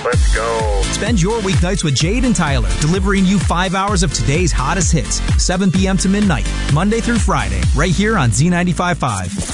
Let's go. Spend your weeknights with Jade and Tyler, delivering you 5 hours of today's hottest hits, 7 p.m. to midnight, Monday through Friday, right here on Z95.5.